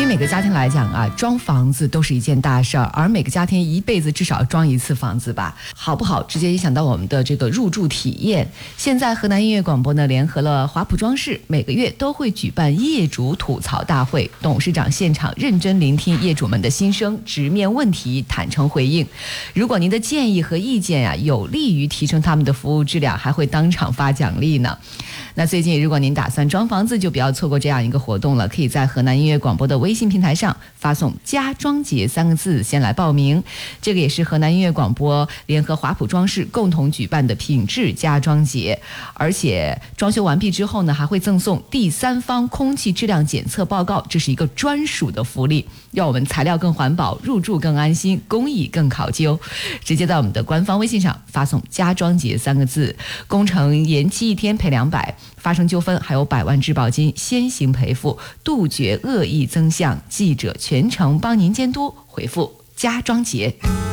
每个家庭来讲啊，装房子都是一件大事儿，而每个家庭一辈子至少装一次房子吧，好不好？直接影响到我们的这个入住体验。现在河南音乐广播呢，联合了华普装饰，每个月都会举办业主吐槽大会，董事长现场认真聆听业主们的心声，直面问题，坦诚回应。如果您的建议和意见呀，有利于提升他们的服务质量，还会当场发奖励呢。那最近如果您打算装房子，就不要错过这样一个活动了，可以在河南音乐广播的微信平台上发送家装节3个字先来报名。这个也是河南音乐广播联合华普装饰共同举办的品质家装节，而且装修完毕之后呢，还会赠送第三方空气质量检测报告，这是一个专属的福利，让我们材料更环保，入住更安心，工艺更考究。直接在我们的官方微信上发送家装节3个字，工程延期1天赔200，发生纠纷还有100万质保金先行赔付，杜绝恶意增项，记者全程帮您监督。回复家装节。